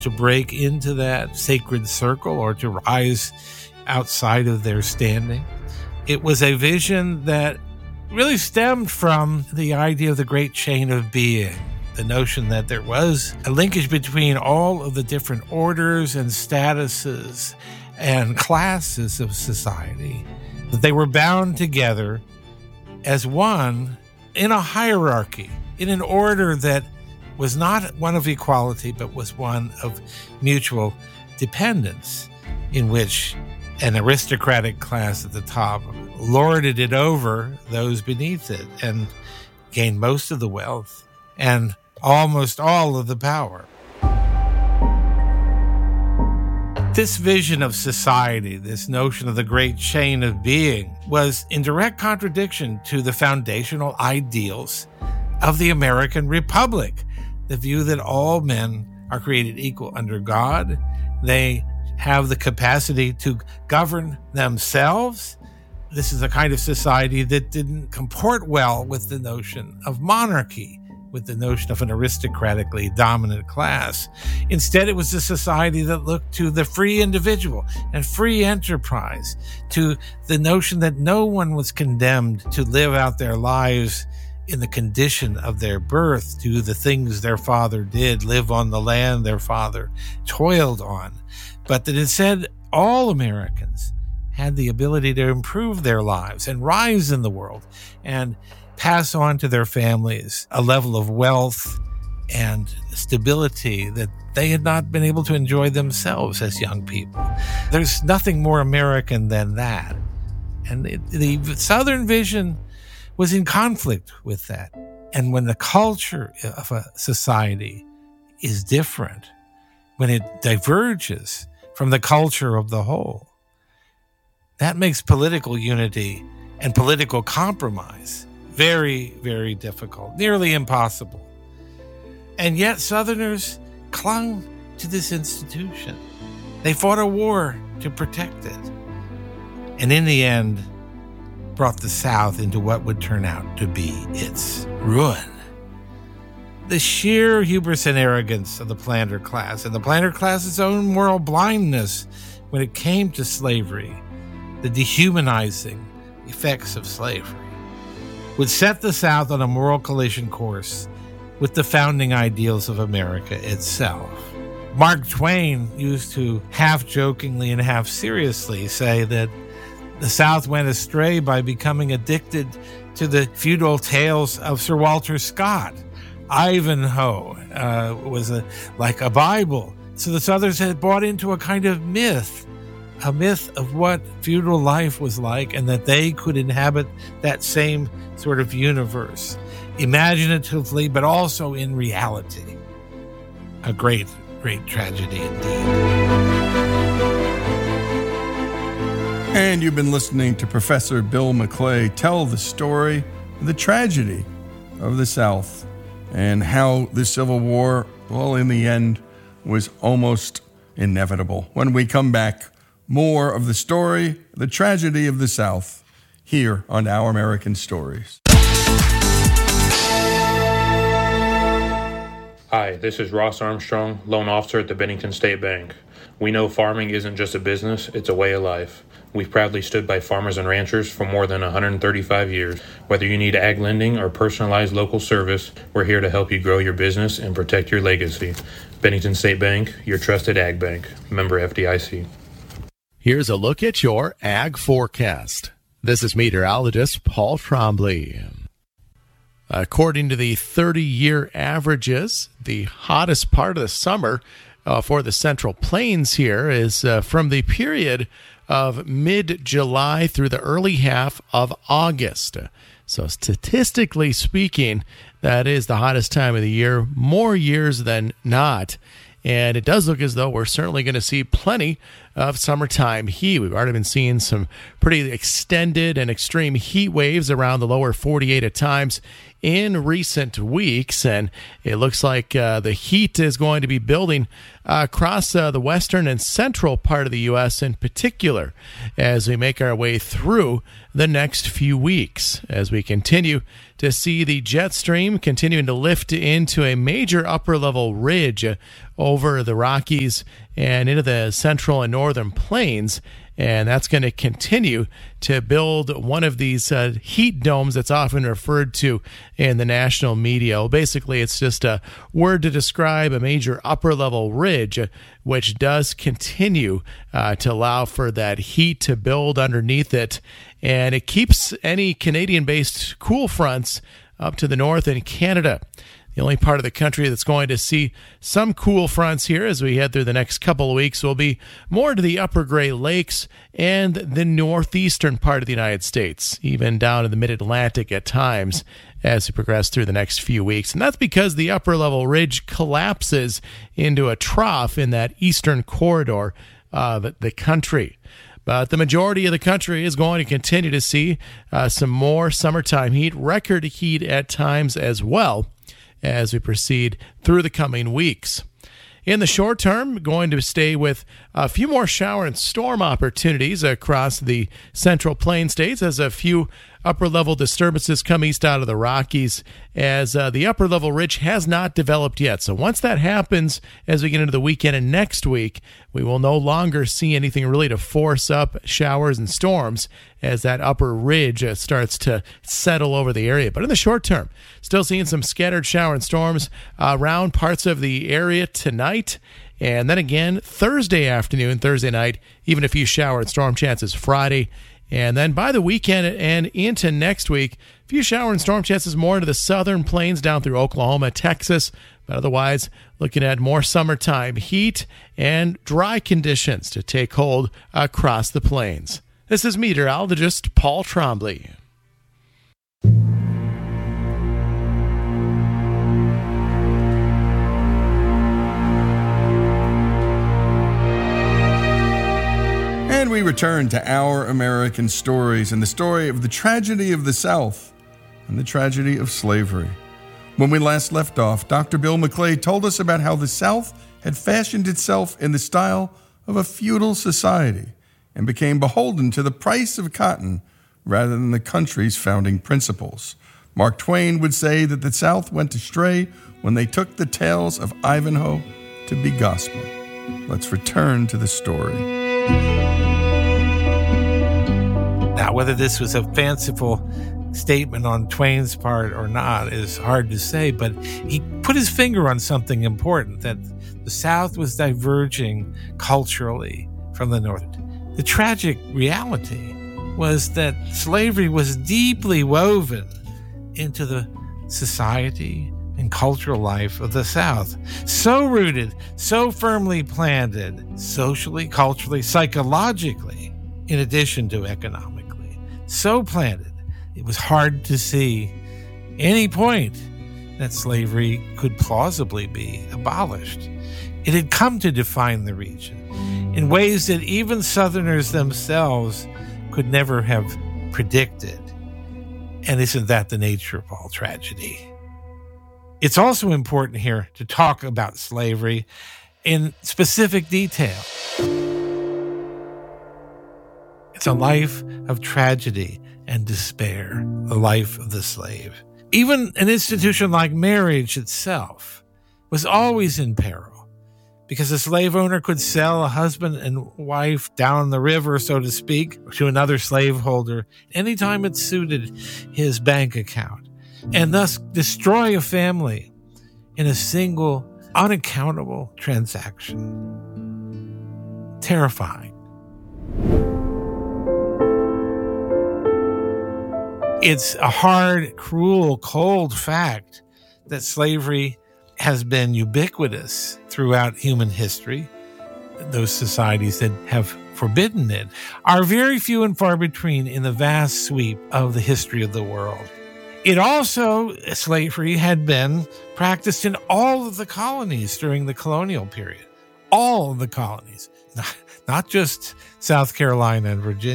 to break into that sacred circle or to rise outside of their standing. It was a vision that really stemmed from the idea of the great chain of being, the notion that there was a linkage between all of the different orders and statuses and classes of society, that they were bound together as one in a hierarchy, in an order that was not one of equality, but was one of mutual dependence, in which an aristocratic class at the top lorded it over those beneath it and gained most of the wealth and almost all of the power. This vision of society, this notion of the great chain of being, was in direct contradiction to the foundational ideals of the American Republic, the view that all men are created equal under God. They have the capacity to govern themselves. This is a kind of society that didn't comport well with the notion of monarchy, with the notion of an aristocratically dominant class. Instead, it was a society that looked to the free individual and free enterprise, to the notion that no one was condemned to live out their lives in the condition of their birth, to the things their father did, live on the land their father toiled on, but that instead all Americans had the ability to improve their lives and rise in the world and pass on to their families a level of wealth and stability that they had not been able to enjoy themselves as young people. There's nothing more American than that. And the Southern vision was in conflict with that. And when the culture of a society is different, when it diverges from the culture of the whole, that makes political unity and political compromise very, very difficult, nearly impossible. And yet Southerners clung to this institution. They fought a war to protect it. And in the end, brought the South into what would turn out to be its ruin. The sheer hubris and arrogance of the planter class, and the planter class's own moral blindness when it came to slavery, the dehumanizing effects of slavery, would set the South on a moral collision course with the founding ideals of America itself. Mark Twain used to half-jokingly and half-seriously say that the South went astray by becoming addicted to the feudal tales of Sir Walter Scott. Ivanhoe was like a Bible. So the Southerners had bought into a kind of myth, a myth of what feudal life was like, and that they could inhabit that same sort of universe, imaginatively, but also in reality. A great, great tragedy indeed. And you've been listening to Professor Bill McClay tell the story, the tragedy of the South, and how the Civil War, well, in the end, was almost inevitable. When we come back, more of the story, the tragedy of the South, here on Our American Stories. Hi, this is Ross Armstrong, loan officer at the Bennington State Bank. We know farming isn't just a business, it's a way of life. We've proudly stood by farmers and ranchers for more than 135 years. Whether you need ag lending or personalized local service, we're here to help you grow your business and protect your legacy. Bennington State Bank, your trusted ag bank. Member FDIC. Here's a look at your ag forecast. This is meteorologist Paul Trombley. According to the 30-year averages, the hottest part of the summer for the Central Plains here is from the period of mid-July through the early half of August. So statistically speaking, that is the hottest time of the year, more years than not. And it does look as though we're certainly going to see plenty of summertime heat. We've already been seeing some pretty extended and extreme heat waves around the lower 48 at times in recent weeks, and it looks like the heat is going to be building across the western and central part of the U.S. in particular as we make our way through the next few weeks, as we continue to see the jet stream continuing to lift into a major upper-level ridge over the Rockies and into the central and northern plains. And that's going to continue to build one of these heat domes that's often referred to in the national media. Well, basically, it's just a word to describe a major upper-level ridge, which does continue to allow for that heat to build underneath it. And it keeps any Canadian-based cool fronts up to the north in Canada. The only part of the country that's going to see some cool fronts here as we head through the next couple of weeks will be more to the upper Great Lakes and the northeastern part of the United States, even down in the mid-Atlantic at times as we progress through the next few weeks. And that's because the upper level ridge collapses into a trough in that eastern corridor of the country. But the majority of the country is going to continue to see some more summertime heat, record heat at times as well, as we proceed through the coming weeks. In the short term, going to stay with a few more shower and storm opportunities across the Central Plains states as a few upper-level disturbances come east out of the Rockies, as the upper-level ridge has not developed yet. So once that happens, as we get into the weekend and next week, we will no longer see anything really to force up showers and storms as that upper ridge starts to settle over the area. But in the short term, still seeing some scattered shower and storms around parts of the area tonight. And then again, Thursday afternoon, Thursday night, even a few shower and storm chances Friday. And then by the weekend and into next week, a few shower and storm chances more into the southern plains down through Oklahoma, Texas. But otherwise, looking at more summertime heat and dry conditions to take hold across the plains. This is meteorologist Paul Trombley. And we return to Our American Stories and the story of the tragedy of the South and the tragedy of slavery. When we last left off, Dr. Bill McClay told us about how the South had fashioned itself in the style of a feudal society and became beholden to the price of cotton rather than the country's founding principles. Mark Twain would say that the South went astray when they took the tales of Ivanhoe to be gospel. Let's return to the story. Now, whether this was a fanciful statement on Twain's part or not is hard to say, but he put his finger on something important, that the South was diverging culturally from the North. The tragic reality was that slavery was deeply woven into the society and cultural life of the South. So rooted, so firmly planted, socially, culturally, psychologically, in addition to economically. So planted, it was hard to see any point that slavery could plausibly be abolished. It had come to define the region in ways that even Southerners themselves could never have predicted. And isn't that the nature of all tragedy? It's also important here to talk about slavery in specific detail. It's a life of tragedy and despair, the life of the slave. Even an institution like marriage itself was always in peril, because a slave owner could sell a husband and wife down the river, so to speak, to another slaveholder anytime it suited his bank account, and thus destroy a family in a single, unaccountable transaction. Terrifying. It's a hard, cruel, cold fact that slavery has been ubiquitous throughout human history. Those societies that have forbidden it are very few and far between in the vast sweep of the history of the world. It also, slavery had been practiced in all of the colonies during the colonial period. All of the colonies, not just South Carolina and Virginia.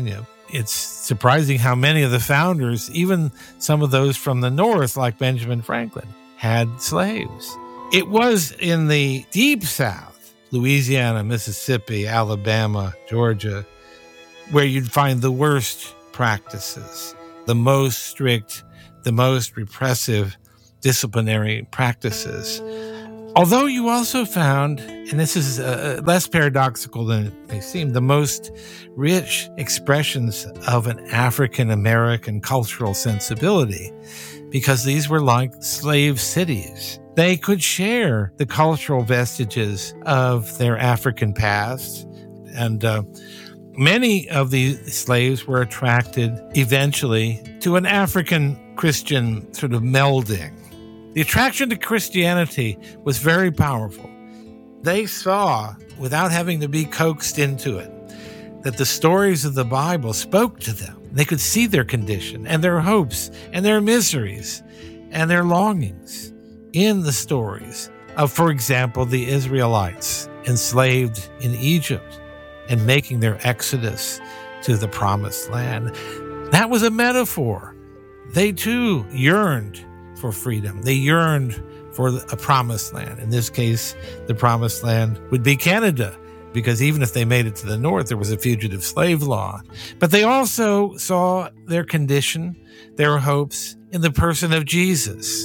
it's surprising how many of the founders, even some of those from the North, like Benjamin Franklin, had slaves. It was in the Deep South, Louisiana, Mississippi, Alabama, Georgia, where you'd find the worst practices, the most strict, the most repressive disciplinary practices. Although you also found, and this is less paradoxical than it may seem, the most rich expressions of an African-American cultural sensibility, because these were like slave cities. They could share the cultural vestiges of their African past, and many of these slaves were attracted eventually to an African Christian sort of melding. The attraction to Christianity was very powerful. They saw, without having to be coaxed into it, that the stories of the Bible spoke to them. They could see their condition and their hopes and their miseries and their longings in the stories of, for example, the Israelites enslaved in Egypt and making their exodus to the promised land. That was a metaphor. They too yearned for freedom. They yearned for a promised land. In this case, the promised land would be Canada, because even if they made it to the north, there was a fugitive slave law. But they also saw their condition, their hopes, in the person of Jesus.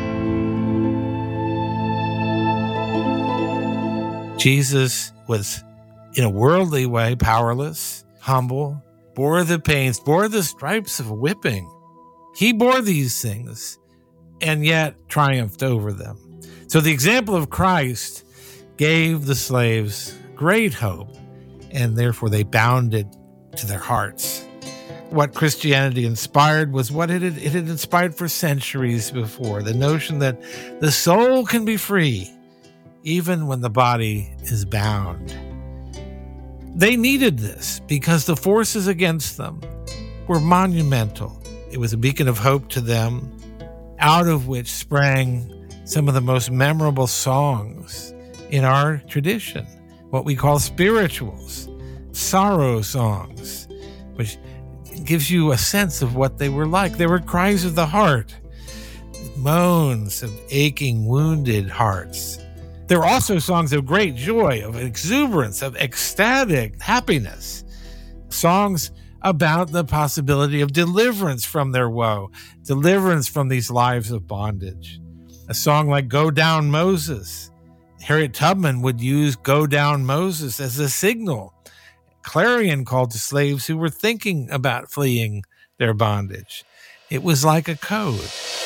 Jesus was, in a worldly way, powerless, humble, bore the pains, bore the stripes of whipping. He bore these things and yet triumphed over them. So the example of Christ gave the slaves great hope, and therefore they bound it to their hearts. What Christianity inspired was what it had inspired for centuries before, the notion that the soul can be free even when the body is bound. They needed this because the forces against them were monumental. It was a beacon of hope to them, out of which sprang some of the most memorable songs in our tradition, what we call spirituals, sorrow songs, which gives you a sense of what they were like. They were cries of the heart, moans of aching, wounded hearts. There were also songs of great joy, of exuberance, of ecstatic happiness, songs about the possibility of deliverance from their woe, deliverance from these lives of bondage. A song like Go Down Moses. Harriet Tubman would use Go Down Moses as a signal, clarion call to slaves who were thinking about fleeing their bondage. It was like a code.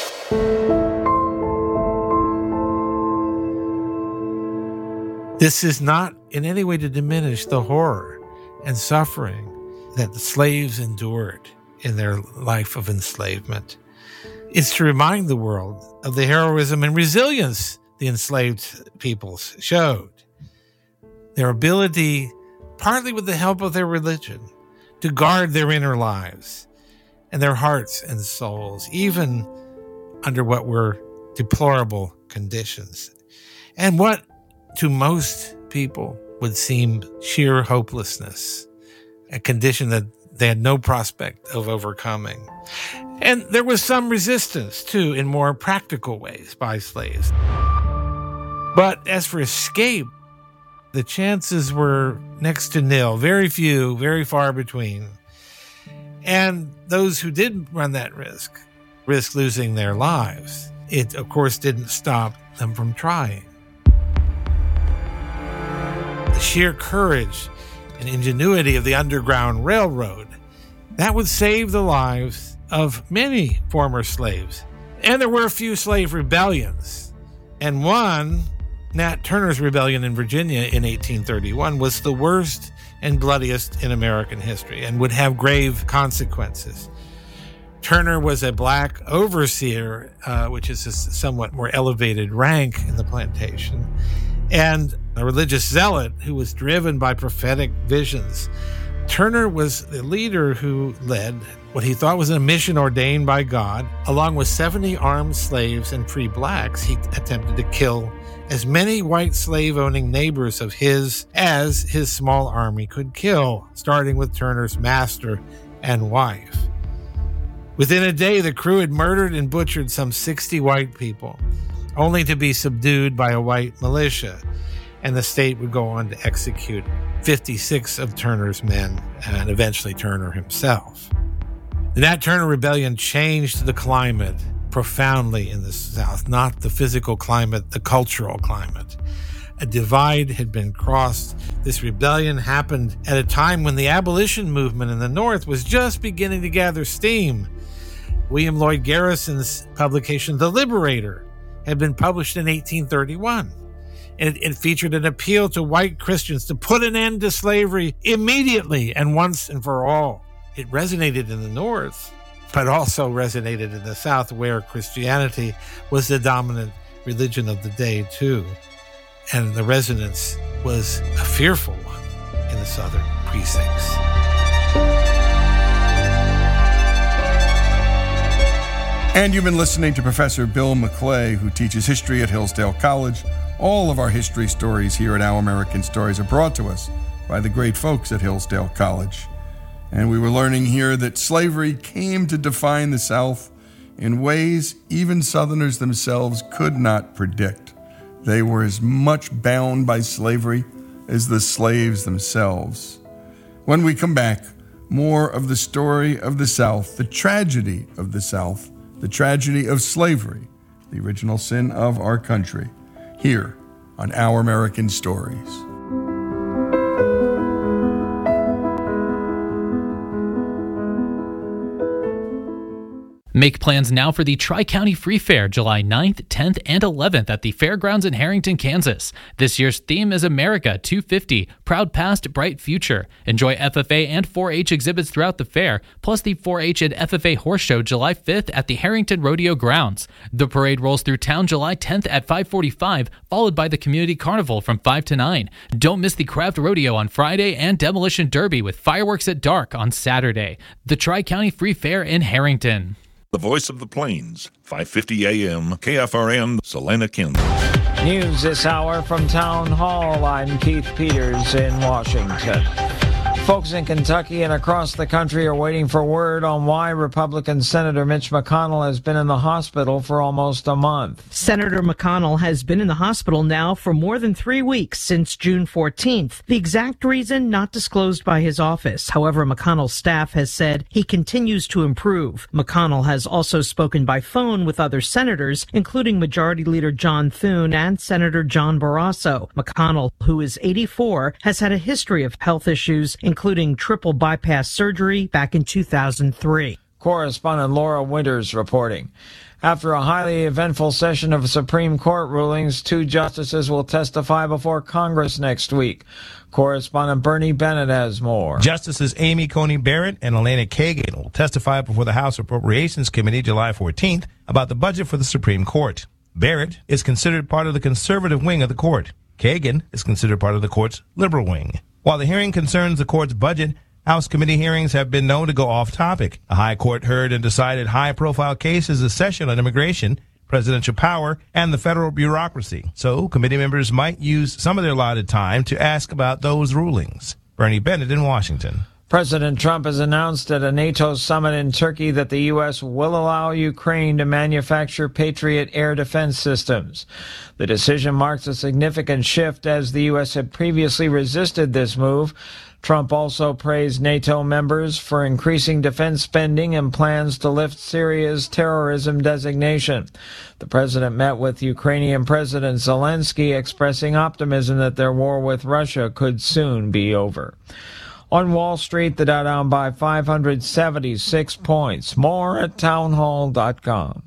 This is not in any way to diminish the horror and suffering that the slaves endured in their life of enslavement. It's to remind the world of the heroism and resilience the enslaved peoples showed. Their ability, partly with the help of their religion, to guard their inner lives and their hearts and souls, even under what were deplorable conditions. And what to most people would seem sheer hopelessness, a condition that they had no prospect of overcoming. And there was some resistance, too, in more practical ways by slaves. But as for escape, the chances were next to nil, very few, very far between. And those who did run that risk losing their lives. It, of course, didn't stop them from trying. The sheer courage and ingenuity of the Underground Railroad, that would save the lives of many former slaves. And there were a few slave rebellions. And one, Nat Turner's rebellion in Virginia in 1831, was the worst and bloodiest in American history and would have grave consequences. Turner was a black overseer, which is a somewhat more elevated rank in the plantation, and a religious zealot who was driven by prophetic visions. Turner was the leader who led what he thought was a mission ordained by God. Along with 70 armed slaves and free blacks, he attempted to kill as many white slave-owning neighbors of his as his small army could kill, starting with Turner's master, and wife. Within a day, the crew had murdered and butchered some 60 white people, only to be subdued by a white militia, and the state would go on to execute 56 of Turner's men and eventually Turner himself. The Nat Turner Rebellion changed the climate profoundly in the South, not the physical climate, the cultural climate. A divide had been crossed. This rebellion happened at a time when the abolition movement in the North was just beginning to gather steam. William Lloyd Garrison's publication, The Liberator, had been published in 1831. And it featured an appeal to white Christians to put an end to slavery immediately and once and for all. It resonated in the North, but also resonated in the South, where Christianity was the dominant religion of the day, too. And the resonance was a fearful one in the Southern precincts. And you've been listening to Professor Bill McClay, who teaches history at Hillsdale College. All of our history stories here at Our American Stories are brought to us by the great folks at Hillsdale College. And we were learning here that slavery came to define the South in ways even Southerners themselves could not predict. They were as much bound by slavery as the slaves themselves. When we come back, more of the story of the South, the tragedy of the South, the tragedy of slavery, the original sin of our country, here on Our American Stories. Make plans now for the Tri-County Free Fair, July 9th, 10th, and 11th at the Fairgrounds in Harrington, Kansas. This year's theme is America 250, Proud Past, Bright Future. Enjoy FFA and 4-H exhibits throughout the fair, plus the 4-H and FFA Horse Show July 5th at the Harrington Rodeo Grounds. The parade rolls through town July 10th at 5:45, followed by the Community Carnival from 5 to 9. Don't miss the Craft Rodeo on Friday and Demolition Derby with fireworks at dark on Saturday. The Tri-County Free Fair in Harrington. The Voice of the Plains, 550 AM, KFRN, Salina, Kansas. News this hour from Town Hall. I'm Keith Peters in Washington. Folks in Kentucky and across the country are waiting for word on why Republican Senator Mitch McConnell has been in the hospital for almost a month. Senator McConnell has been in the hospital now for more than 3 weeks, since June 14th. The exact reason not disclosed by his office. However, McConnell's staff has said he continues to improve. McConnell has also spoken by phone with other senators, including Majority Leader John Thune and Senator John Barrasso. McConnell, who is 84, has had a history of health issues, including triple bypass surgery back in 2003. Correspondent Laura Winters reporting. After a highly eventful session of Supreme Court rulings, 2 justices will testify before Congress next week. Correspondent Bernie Bennett has more. Justices Amy Coney Barrett and Elena Kagan will testify before the House Appropriations Committee July 14th about the budget for the Supreme Court. Barrett is considered part of the conservative wing of the court. Kagan is considered part of the court's liberal wing. While the hearing concerns the court's budget, House committee hearings have been known to go off topic. The High Court heard and decided high-profile cases this session on immigration, presidential power, and the federal bureaucracy. So committee members might use some of their allotted time to ask about those rulings. Bernie Bennett in Washington. President Trump has announced at a NATO summit in Turkey that the U.S. will allow Ukraine to manufacture Patriot air defense systems. The decision marks a significant shift as the U.S. had previously resisted this move. Trump also praised NATO members for increasing defense spending and plans to lift Syria's terrorism designation. The president met with Ukrainian President Zelensky, expressing optimism that their war with Russia could soon be over. On Wall Street, the Dow down by 576 points. More at townhall.com.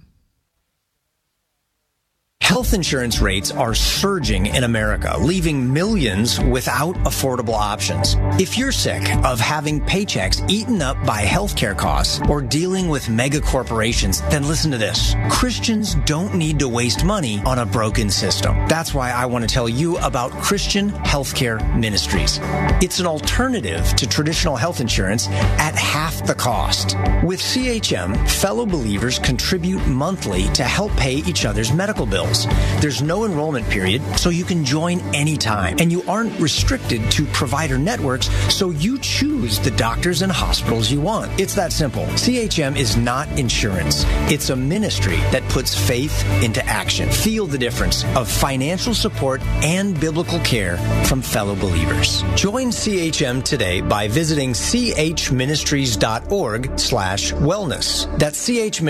Health insurance rates are surging in America, leaving millions without affordable options. If you're sick of having paychecks eaten up by healthcare costs or dealing with mega corporations, then listen to this. Christians don't need to waste money on a broken system. That's why I want to tell you about Christian Healthcare Ministries. It's an alternative to traditional health insurance at half the cost. With CHM, fellow believers contribute monthly to help pay each other's medical bills. hospitals. There's no enrollment period, so you can join anytime. And you aren't restricted to provider networks, so you choose the doctors and hospitals you want. It's that simple. CHM is not insurance. It's a ministry that puts faith into action. Feel the difference of financial support and biblical care from fellow believers. Join CHM today by visiting chministries.org/wellness. That's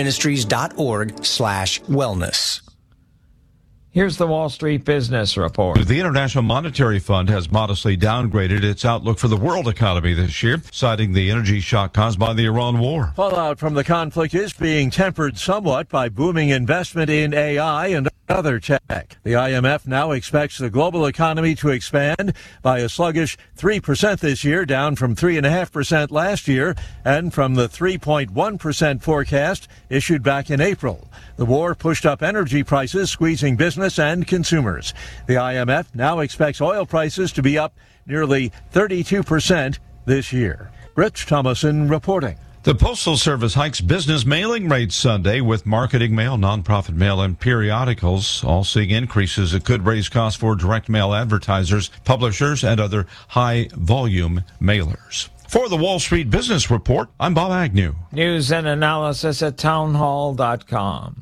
chministries.org/wellness. Here's the Wall Street Business Report. The International Monetary Fund has modestly downgraded its outlook for the world economy this year, citing the energy shock caused by the Iran war. Fallout from the conflict is being tempered somewhat by booming investment in AI and other tech. The IMF now expects the global economy to expand by a sluggish 3% this year, down from 3.5% last year and from the 3.1% forecast issued back in April. The war pushed up energy prices, squeezing business and consumers. The IMF now expects oil prices to be up nearly 32% this year. Rich Thomason reporting. The Postal Service hikes business mailing rates Sunday, with marketing mail, nonprofit mail, and periodicals all seeing increases that could raise costs for direct mail advertisers, publishers, and other high-volume mailers. For the Wall Street Business Report, I'm Bob Agnew. News and analysis at townhall.com.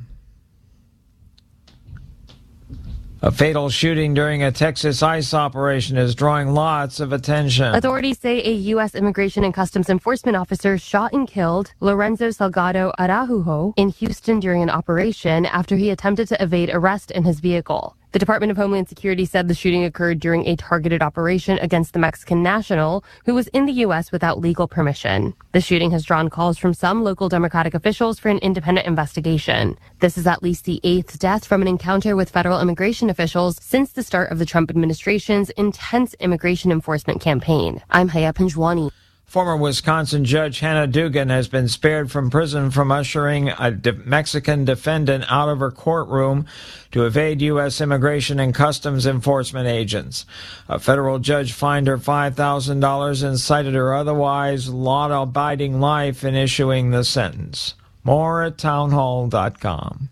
A fatal shooting during a Texas ICE operation is drawing lots of attention. Authorities say a U.S. Immigration and Customs Enforcement officer shot and killed Lorenzo Salgado Araujo in Houston during an operation after he attempted to evade arrest in his vehicle. The Department of Homeland Security said the shooting occurred during a targeted operation against the Mexican national who was in the U.S. without legal permission. The shooting has drawn calls from some local Democratic officials for an independent investigation. This is at least the 8th death from an encounter with federal immigration officials since the start of the Trump administration's intense immigration enforcement campaign. I'm Haya Panjwani. Former Wisconsin Judge Hannah Dugan has been spared from prison from ushering a Mexican defendant out of her courtroom to evade U.S. Immigration and Customs Enforcement agents. A federal judge fined her $5,000 and cited her otherwise law-abiding life in issuing the sentence. More at townhall.com.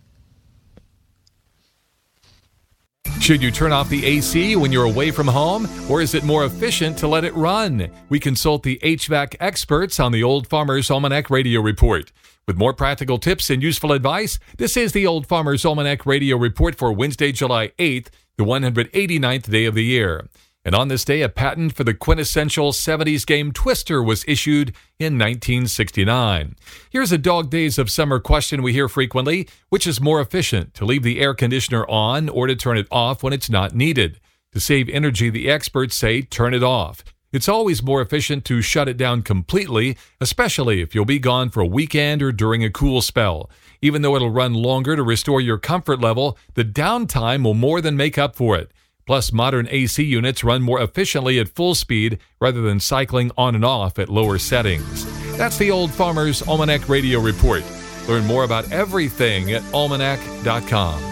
Should you turn off the AC when you're away from home, or is it more efficient to let it run? We consult the HVAC experts on the Old Farmer's Almanac Radio Report. With more practical tips and useful advice, this is the Old Farmer's Almanac Radio Report for Wednesday, July 8th, the 189th day of the year. And on this day, a patent for the quintessential 70s game Twister was issued in 1969. Here's a dog days of summer question we hear frequently: which is more efficient, to leave the air conditioner on or to turn it off when it's not needed? To save energy, the experts say turn it off. It's always more efficient to shut it down completely, especially if you'll be gone for a weekend or during a cool spell. Even though it'll run longer to restore your comfort level, the downtime will more than make up for it. Plus, modern AC units run more efficiently at full speed rather than cycling on and off at lower settings. That's the Old Farmer's Almanac Radio Report. Learn more about everything at almanac.com.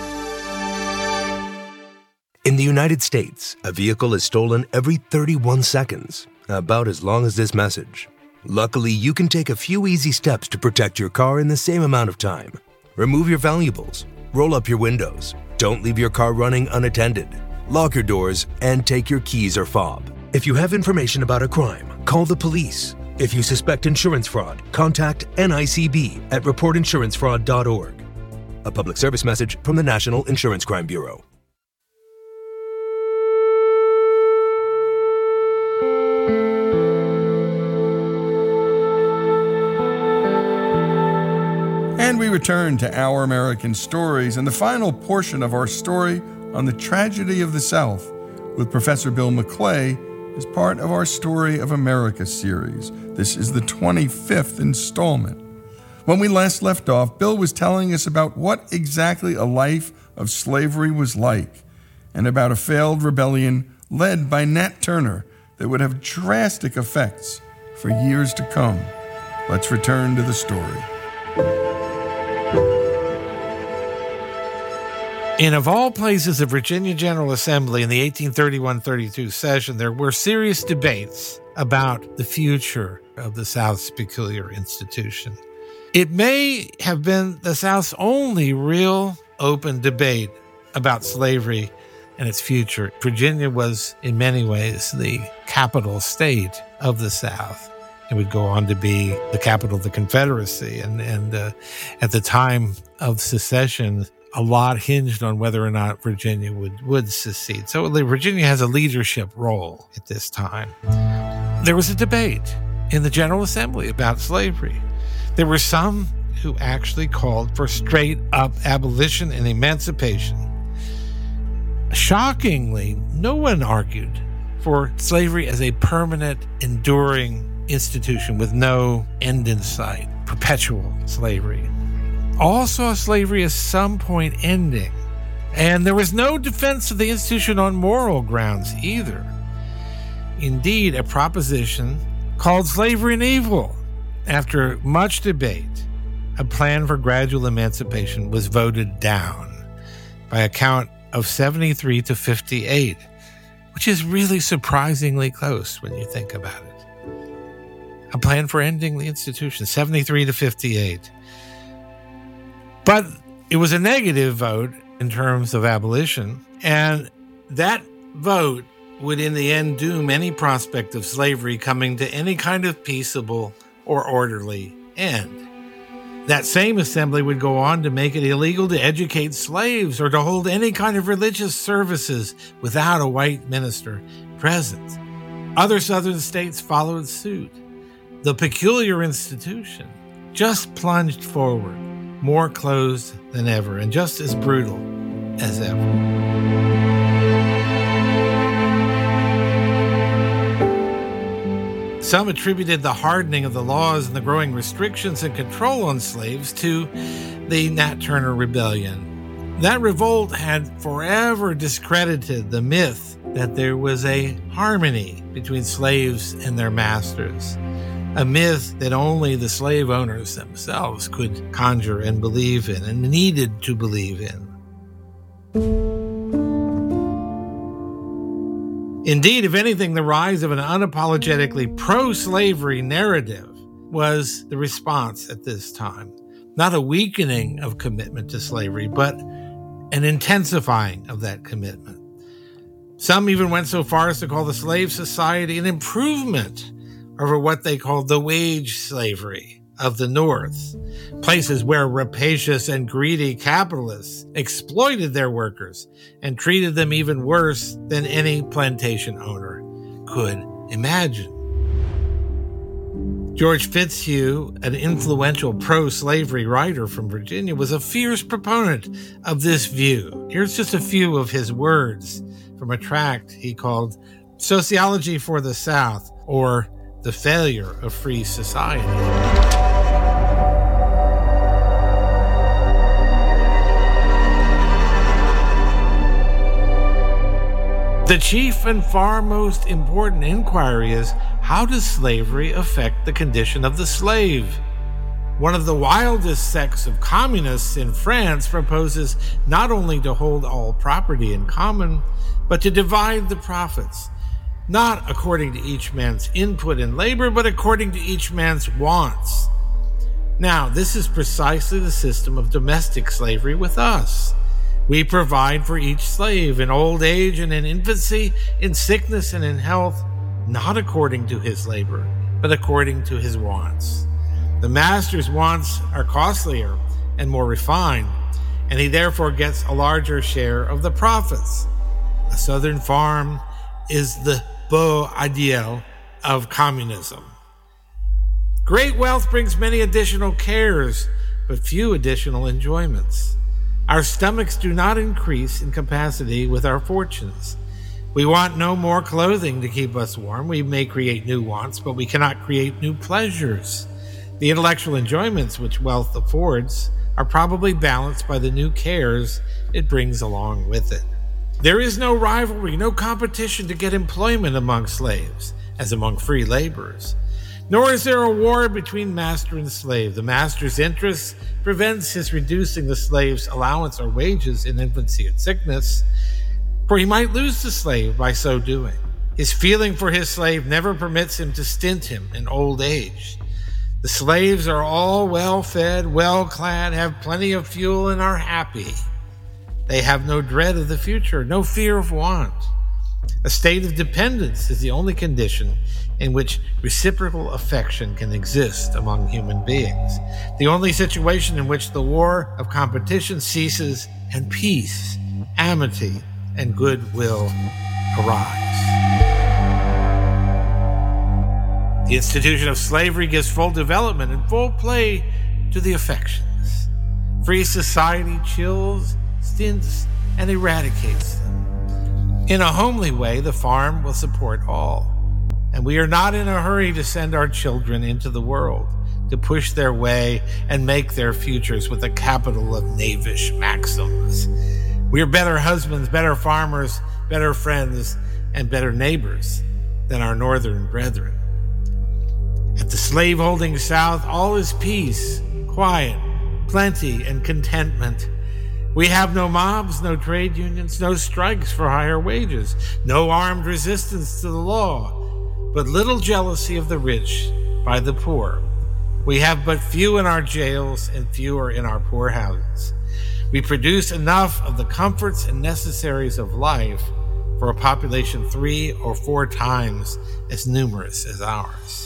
In the United States, a vehicle is stolen every 31 seconds, about as long as this message. Luckily, you can take a few easy steps to protect your car in the same amount of time. Remove your valuables, roll up your windows, don't leave your car running unattended, lock your doors, and take your keys or fob. If you have information about a crime, call the police. If you suspect insurance fraud, contact NICB at reportinsurancefraud.org. A public service message from the National Insurance Crime Bureau. And we return to Our American Stories and the final portion of our story on the tragedy of the South with Professor Bill McClay as part of our Story of America series. This is the 25th installment. When we last left off, Bill was telling us about what exactly a life of slavery was like, and about a failed rebellion led by Nat Turner that would have drastic effects for years to come. Let's return to the story. In, of all places, the Virginia General Assembly in the 1831-32 session, there were serious debates about the future of the South's peculiar institution. It may have been the South's only real open debate about slavery and its future. Virginia was, in many ways, the capital state of the South. It would go on to be the capital of the Confederacy. And at the time of secession, a lot hinged on whether or not Virginia would secede. So Virginia has a leadership role at this time. There was a debate in the General Assembly about slavery. There were some who actually called for straight-up abolition and emancipation. Shockingly, no one argued for slavery as a permanent, enduring institution with no end in sight, perpetual slavery. All saw slavery as some point ending, and there was no defense of the institution on moral grounds either. Indeed, a proposition called slavery an evil. After much debate, a plan for gradual emancipation was voted down by a count of 73 to 58, which is really surprisingly close when you think about it. A plan for ending the institution, 73 to 58. But it was a negative vote in terms of abolition, and that vote would in the end doom any prospect of slavery coming to any kind of peaceable or orderly end. That same assembly would go on to make it illegal to educate slaves or to hold any kind of religious services without a white minister present. Other southern states followed suit. The peculiar institution just plunged forward, more closed than ever and just as brutal as ever. Some attributed the hardening of the laws and the growing restrictions and control on slaves to the Nat Turner Rebellion. That revolt had forever discredited the myth that there was a harmony between slaves and their masters, a myth that only the slave owners themselves could conjure and believe in and needed to believe in. Indeed, if anything, the rise of an unapologetically pro-slavery narrative was the response at this time. Not a weakening of commitment to slavery, but an intensifying of that commitment. Some even went so far as to call the slave society an improvement over what they called the wage slavery of the North, places where rapacious and greedy capitalists exploited their workers and treated them even worse than any plantation owner could imagine. George Fitzhugh, an influential pro-slavery writer from Virginia, was a fierce proponent of this view. Here's just a few of his words from a tract he called Sociology for the South, or The Failure of Free Society. The chief and far most important inquiry is, how does slavery affect the condition of the slave? One of the wildest sects of communists in France proposes not only to hold all property in common, but to divide the profits, not according to each man's input and labor, but according to each man's wants. Now, this is precisely the system of domestic slavery with us. We provide for each slave in old age and in infancy, in sickness and in health, not according to his labor, but according to his wants. The master's wants are costlier and more refined, and he therefore gets a larger share of the profits. A southern farm is the beau ideal of communism. Great wealth brings many additional cares, but few additional enjoyments. Our stomachs do not increase in capacity with our fortunes. We want no more clothing to keep us warm. We may create new wants, but we cannot create new pleasures. The intellectual enjoyments which wealth affords are probably balanced by the new cares it brings along with it. There is no rivalry, no competition to get employment among slaves, as among free laborers. Nor is there a war between master and slave. The master's interest prevents his reducing the slave's allowance or wages in infancy and sickness, for he might lose the slave by so doing. His feeling for his slave never permits him to stint him in old age. The slaves are all well-fed, well-clad, have plenty of fuel, and are happy. They have no dread of the future, no fear of want. A state of dependence is the only condition in which reciprocal affection can exist among human beings. The only situation in which the war of competition ceases and peace, amity, and goodwill arise. The institution of slavery gives full development and full play to the affections. Free society chills, stints, and eradicates them. In a homely way, the farm will support all. And we are not in a hurry to send our children into the world, to push their way and make their futures with a capital of knavish maxims. We are better husbands, better farmers, better friends, and better neighbors than our northern brethren. At the slave-holding South, all is peace, quiet, plenty, and contentment. We have no mobs, no trade unions, no strikes for higher wages, no armed resistance to the law, but little jealousy of the rich by the poor. We have but few in our jails and fewer in our poorhouses. We produce enough of the comforts and necessaries of life for a population 3 or 4 times as numerous as ours.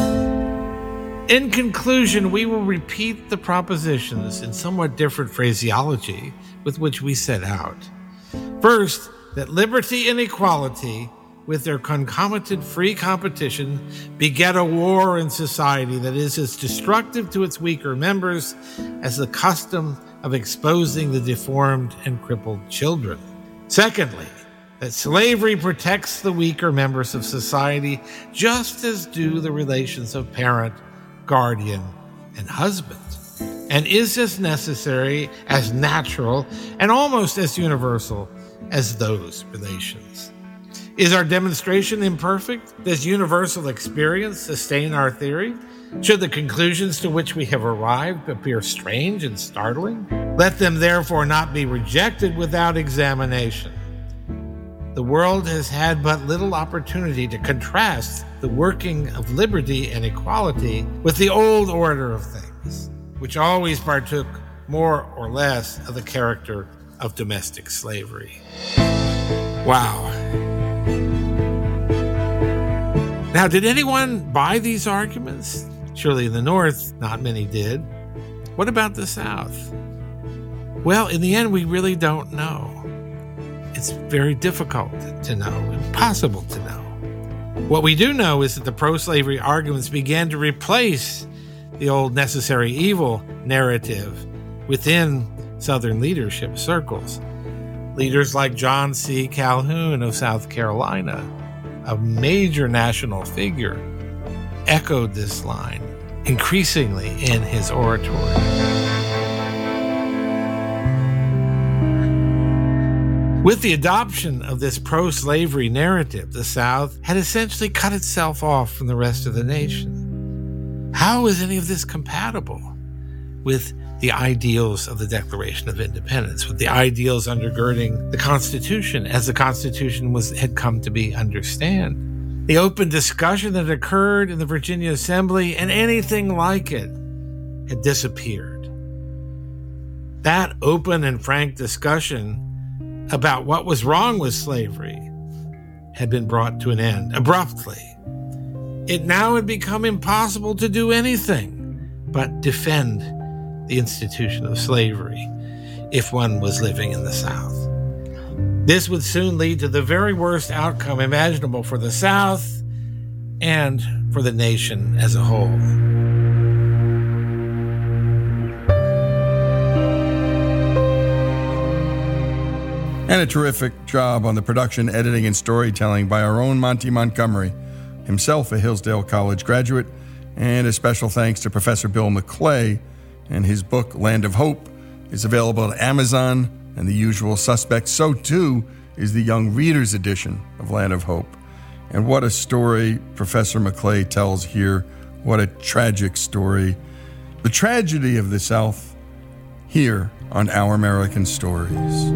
In conclusion, we will repeat the propositions in somewhat different phraseology with which we set out. First, that liberty and equality, with their concomitant free competition, beget a war in society that is as destructive to its weaker members as the custom of exposing the deformed and crippled children. Secondly, that slavery protects the weaker members of society just as do the relations of parent, guardian, and husband, and is as necessary, as natural, and almost as universal as those relations. Is our demonstration imperfect? Does universal experience sustain our theory? Should the conclusions to which we have arrived appear strange and startling? Let them therefore not be rejected without examination. The world has had but little opportunity to contrast the working of liberty and equality with the old order of things, which always partook more or less of the character of domestic slavery. Wow. Now, did anyone buy these arguments? Surely in the North, not many did. What about the South? Well, in the end, we really don't know. It's very difficult to know, impossible to know. What we do know is that the pro-slavery arguments began to replace the old necessary evil narrative within Southern leadership circles. Leaders like John C. Calhoun of South Carolina, a major national figure, echoed this line increasingly in his oratory. With the adoption of this pro-slavery narrative, the South had essentially cut itself off from the rest of the nation. How is any of this compatible with the ideals of the Declaration of Independence, with the ideals undergirding the Constitution as the Constitution had come to be understood? The open discussion that occurred in the Virginia Assembly and anything like it had disappeared. That open and frank discussion about what was wrong with slavery had been brought to an end abruptly. It now had become impossible to do anything but defend the institution of slavery if one was living in the South. This would soon lead to the very worst outcome imaginable for the South and for the nation as a whole. And a terrific job on the production, editing, and storytelling by our own Monty Montgomery, himself a Hillsdale College graduate. And a special thanks to Professor Bill McClay, and his book, Land of Hope, is available at Amazon and the usual suspects. So too is the Young Readers edition of Land of Hope. And what a story Professor McClay tells here. What a tragic story. The tragedy of the South here on Our American Stories.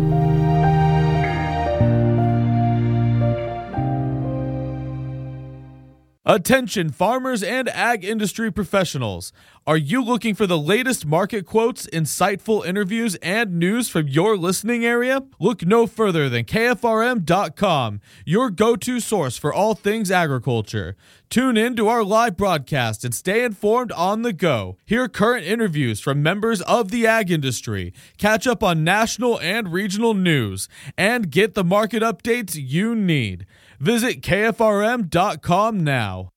Attention farmers and ag industry professionals. Are you looking for the latest market quotes, insightful interviews, and news from your listening area? Look no further than KFRM.com, your go-to source for all things agriculture. Tune in to our live broadcast and stay informed on the go. Hear current interviews from members of the ag industry, catch up on national and regional news, and get the market updates you need. Visit KFRM.com now.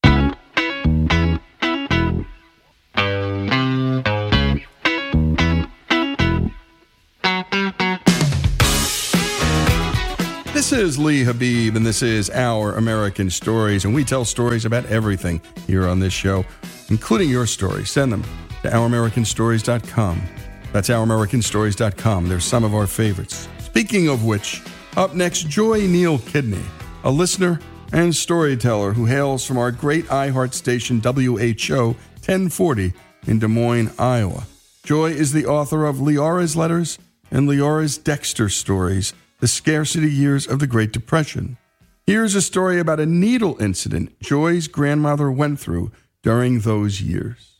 This is Lee Habib, and this is Our American Stories, and we tell stories about everything here on this show, including your stories. Send them to OurAmericanStories.com. That's OurAmericanStories.com. They're some of our favorites. Speaking of which, up next, Joy Neal Kidney, a listener and storyteller who hails from our great iHeart station WHO 1040 in Des Moines, Iowa. Joy is the author of Leora's Letters and Leora's Dexter Stories, the scarcity years of the Great Depression. Here's a story about a needle incident Joy's grandmother went through during those years.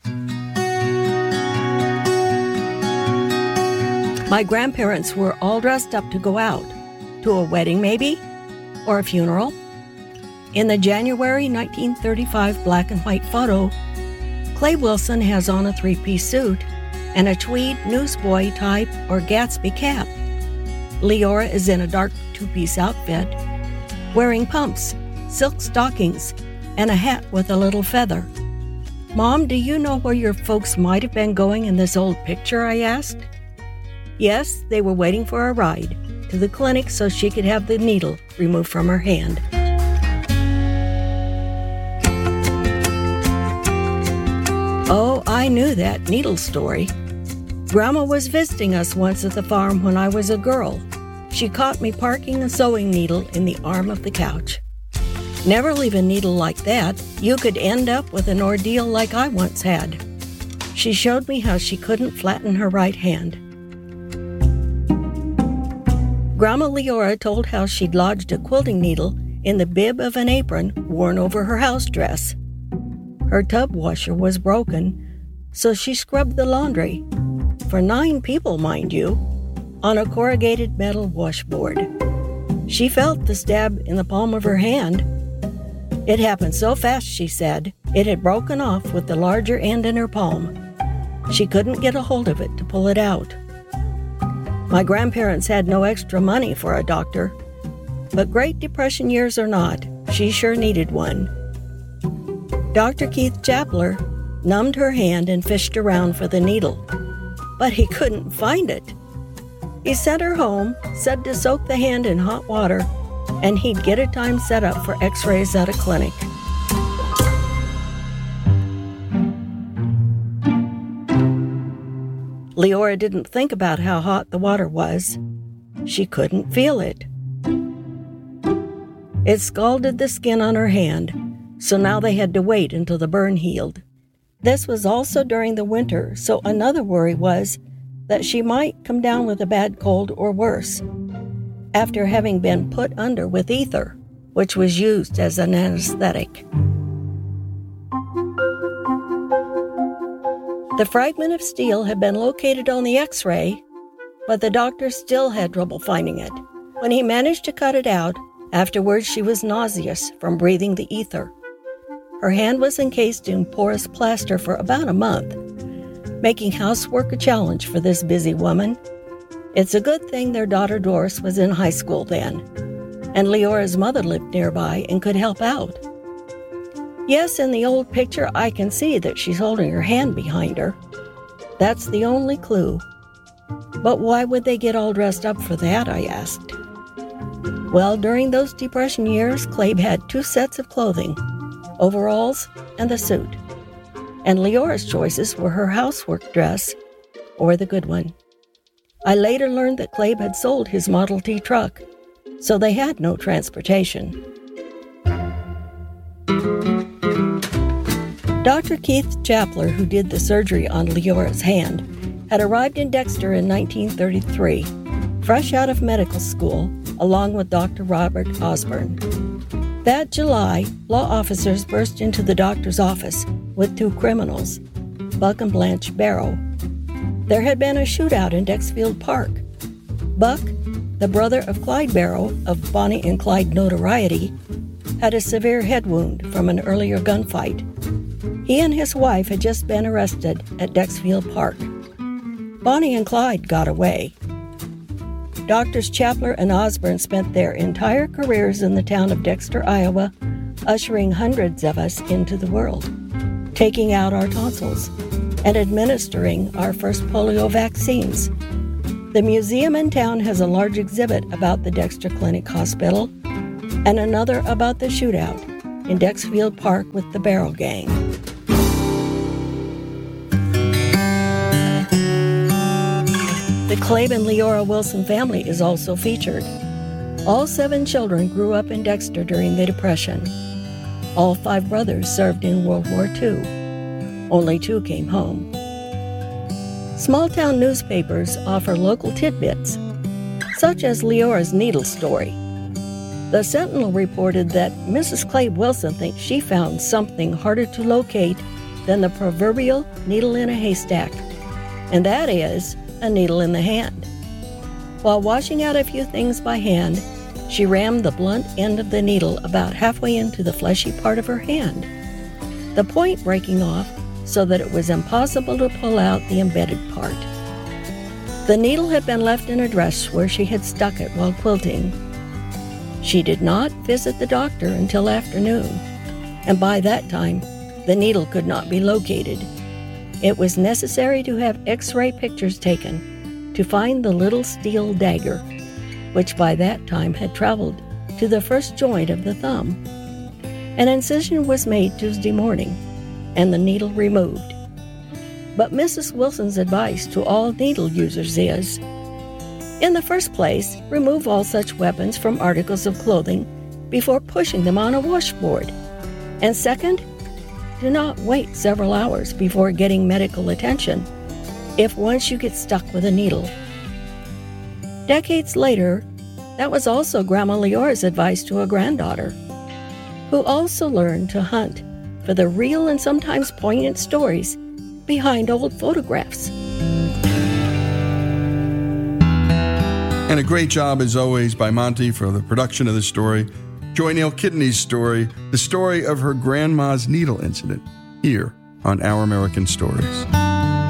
My grandparents were all dressed up to go out, to a wedding maybe, or a funeral. In the January 1935 black and white photo, Clay Wilson has on a three-piece suit and a tweed newsboy type or Gatsby cap. Leora is in a dark two-piece outfit, wearing pumps, silk stockings, and a hat with a little feather. "Mom, do you know where your folks might have been going in this old picture?" I asked. Yes, they were waiting for a ride to the clinic so she could have the needle removed from her hand. Oh, I knew that needle story. Grandma was visiting us once at the farm when I was a girl. She caught me parking a sewing needle in the arm of the couch. Never leave a needle like that. You could end up with an ordeal like I once had. She showed me how she couldn't flatten her right hand. Grandma Leora told how she'd lodged a quilting needle in the bib of an apron worn over her house dress. Her tub washer was broken, so she scrubbed the laundry, for 9 people, mind you, on a corrugated metal washboard. She felt the stab in the palm of her hand. It happened so fast, she said, it had broken off with the larger end in her palm. She couldn't get a hold of it to pull it out. My grandparents had no extra money for a doctor, but Great Depression years or not, she sure needed one. Dr. Keith Chapler numbed her hand and fished around for the needle, but he couldn't find it. He sent her home, said to soak the hand in hot water, and he'd get a time set up for x-rays at a clinic. Leora didn't think about how hot the water was. She couldn't feel it. It scalded the skin on her hand, so now they had to wait until the burn healed. This was also during the winter, so another worry was that she might come down with a bad cold or worse, after having been put under with ether, which was used as an anesthetic. The fragment of steel had been located on the x-ray, but the doctor still had trouble finding it. When he managed to cut it out, afterwards she was nauseous from breathing the ether. Her hand was encased in porous plaster for about a month, making housework a challenge for this busy woman. It's a good thing their daughter Doris was in high school then, and Leora's mother lived nearby and could help out. Yes, in the old picture I can see that she's holding her hand behind her. That's the only clue. But why would they get all dressed up for that, I asked. Well, during those Depression years, Clabe had 2 sets of clothing, overalls and the suit. And Leora's choices were her housework dress or the good one. I later learned that Clabe had sold his Model T truck, so they had no transportation. Dr. Keith Chapler, who did the surgery on Leora's hand, had arrived in Dexter in 1933, fresh out of medical school, along with Dr. Robert Osborne. That July, law officers burst into the doctor's office with 2 criminals, Buck and Blanche Barrow. There had been a shootout in Dexfield Park. Buck, the brother of Clyde Barrow of Bonnie and Clyde notoriety, had a severe head wound from an earlier gunfight. He and his wife had just been arrested at Dexfield Park. Bonnie and Clyde got away. Doctors Chapler and Osborne spent their entire careers in the town of Dexter, Iowa, ushering hundreds of us into the world, taking out our tonsils, and administering our first polio vaccines. The museum in town has a large exhibit about the Dexter Clinic Hospital and another about the shootout in Dexfield Park with the Barrow Gang. The Clabe and Leora Wilson family is also featured. All 7 children grew up in Dexter during the Depression. All 5 brothers served in World War II. Only 2 came home. Small-town newspapers offer local tidbits, such as Leora's needle story. The Sentinel reported that Mrs. Clabe Wilson thinks she found something harder to locate than the proverbial needle in a haystack, and that is a needle in the hand. While washing out a few things by hand, she rammed the blunt end of the needle about halfway into the fleshy part of her hand, the point breaking off so that it was impossible to pull out the embedded part. The needle had been left in a dress where she had stuck it while quilting. She did not visit the doctor until afternoon, and by that time, the needle could not be located. It was necessary to have X-ray pictures taken to find the little steel dagger, which by that time had traveled to the first joint of the thumb. An incision was made Tuesday morning, and the needle removed. But Mrs. Wilson's advice to all needle users is, in the first place, remove all such weapons from articles of clothing before pushing them on a washboard. And second, do not wait several hours before getting medical attention if once you get stuck with a needle. Decades later, that was also Grandma Leora's advice to a granddaughter, who also learned to hunt for the real and sometimes poignant stories behind old photographs. And a great job, as always, by Monty for the production of this story. Joy Neal Kidney's story, the story of her grandma's needle incident, here on Our American Stories.